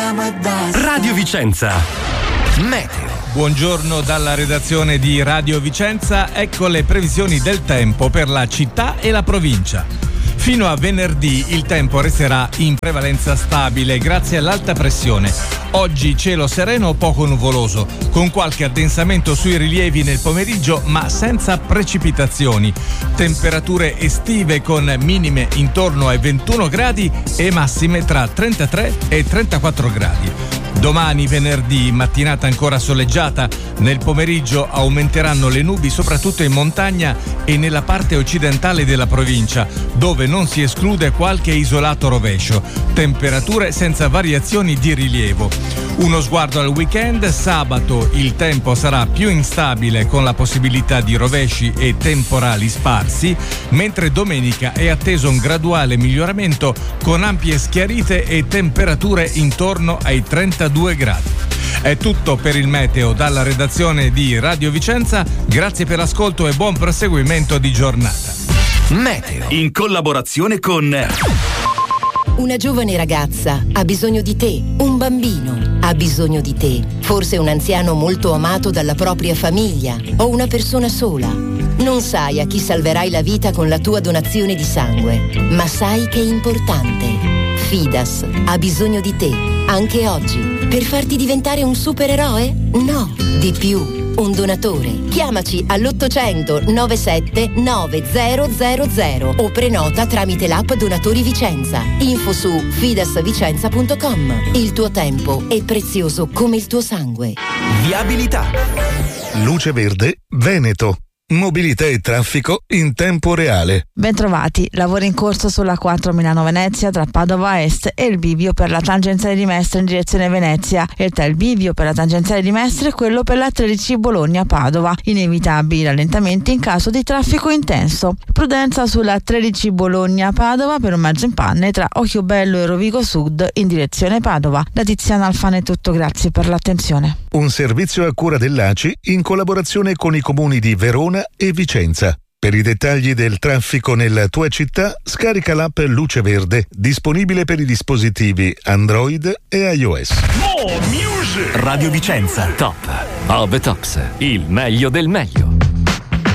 beviamo e basta. Radio Vicenza. Meteo. Buongiorno dalla redazione di Radio Vicenza, ecco le previsioni del tempo per la città e la provincia. Fino a venerdì il tempo resterà in prevalenza stabile grazie all'alta pressione. Oggi cielo sereno o poco nuvoloso, con qualche addensamento sui rilievi nel pomeriggio ma senza precipitazioni. Temperature estive con minime intorno ai 21 gradi e massime tra 33 e 34 gradi. Domani venerdì, mattinata ancora soleggiata, nel pomeriggio aumenteranno le nubi soprattutto in montagna e nella parte occidentale della provincia, dove non si esclude qualche isolato rovescio. Temperature senza variazioni di rilievo. Uno sguardo al weekend, sabato il tempo sarà più instabile con la possibilità di rovesci e temporali sparsi, mentre domenica è atteso un graduale miglioramento con ampie schiarite e temperature intorno ai 32 gradi. È tutto per il meteo dalla redazione di Radio Vicenza, grazie per l'ascolto e buon proseguimento di giornata. Meteo in collaborazione con Una giovane ragazza ha bisogno di te, un bambino ha bisogno di te, forse un anziano molto amato dalla propria famiglia o una persona sola. Non sai a chi salverai la vita con la tua donazione di sangue, ma sai che è importante. Fidas ha bisogno di te, anche oggi, per farti diventare un supereroe? No, di più. Un donatore. Chiamaci all'800 97 9000 o prenota tramite l'app Donatori Vicenza. Info su fidasvicenza.com. Il tuo tempo è prezioso come il tuo sangue. Viabilità. Luce Verde Veneto. Mobilità e traffico in tempo reale. Bentrovati, lavori in corso sulla 4 Milano-Venezia tra Padova Est e il bivio per la tangenziale di Mestre in direzione Venezia e tra il bivio per la tangenziale di Mestre e quello per la 13 Bologna-Padova. Inevitabili rallentamenti in caso di traffico intenso. Prudenza sulla 13 Bologna-Padova per un mezzo in panne tra Occhiobello e Rovigo Sud in direzione Padova. Da Tiziana Alfano è tutto, grazie per l'attenzione. Un servizio a cura dell'ACI in collaborazione con i comuni di Verona e Vicenza. Per i dettagli del traffico nella tua città, scarica l'app Luce Verde, disponibile per i dispositivi Android e iOS. Radio Vicenza, top of the tops, il meglio del meglio.